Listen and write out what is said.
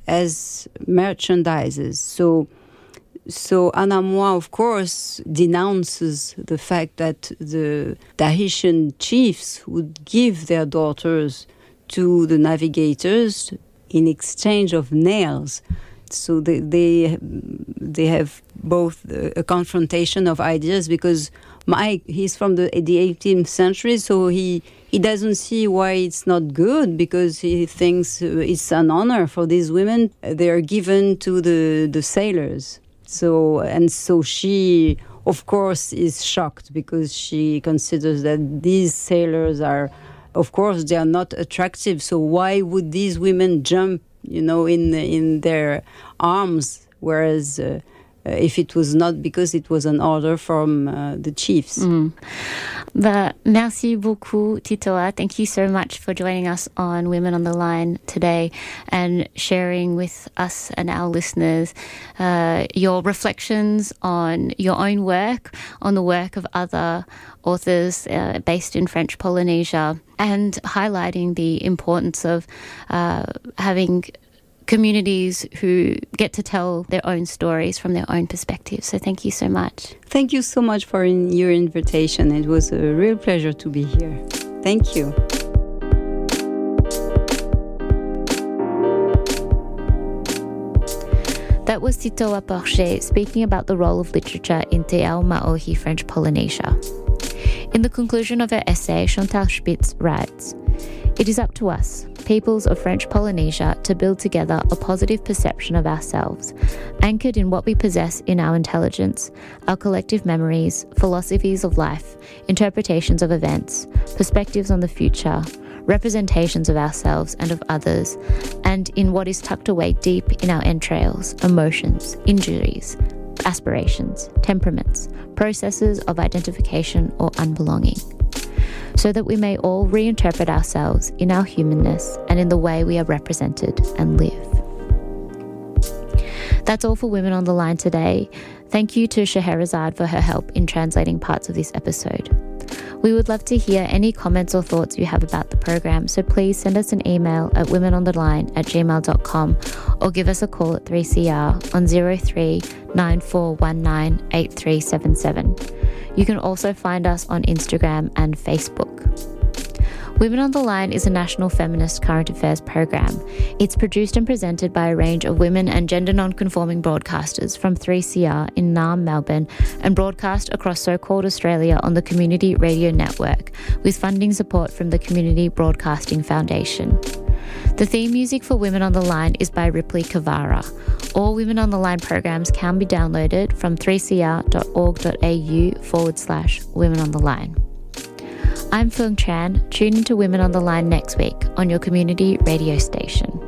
as merchandises. So Anna Moi, of course, denounces the fact that the Tahitian chiefs would give their daughters to the navigators in exchange of nails. So they have both a confrontation of ideas, because he's from the 18th century, so he doesn't see why it's not good, because he thinks it's an honor for these women. They are given to the sailors. So she, of course, is shocked, because she considers that these sailors are, of course, they are not attractive. So why would these women jump, in their arms? Whereas if it was not because it was an order from the chiefs. Merci beaucoup, Titoa. Thank you so much for joining us on Women on the Line today and sharing with us and our listeners your reflections on your own work, on the work of other authors based in French Polynesia, and highlighting the importance of having communities who get to tell their own stories from their own perspective. So thank you so much. Thank you so much for your invitation. It was a real pleasure to be here. Thank you. That was Titoa Porcher speaking about the role of literature in Te Ao Maohi French Polynesia. In the conclusion of her essay, Chantal Spitz writes, "It is up to us, peoples of French Polynesia, to build together a positive perception of ourselves, anchored in what we possess in our intelligence, our collective memories, philosophies of life, interpretations of events, perspectives on the future, representations of ourselves and of others, and in what is tucked away deep in our entrails, emotions, injuries, aspirations, temperaments, processes of identification or unbelonging, so that we may all reinterpret ourselves in our humanness and in the way we are represented and live." That's all for Women on the Line today. Thank you to Scheherazade for her help in translating parts of this episode. We would love to hear any comments or thoughts you have about the program, so please send us an email at womenontheline@gmail.com or give us a call at 3CR on 03 9419 8377. You can also find us on Instagram and Facebook. Women on the Line is a national feminist current affairs program. It's produced and presented by a range of women and gender non-conforming broadcasters from 3CR in Naarm, Melbourne, and broadcast across so-called Australia on the Community Radio Network, with funding support from the Community Broadcasting Foundation. The theme music for Women on the Line is by Ripley Kavara. All Women on the Line programs can be downloaded from 3cr.org.au/Women on the Line. I'm Fung Tran. Tune into Women on the Line next week on your community radio station.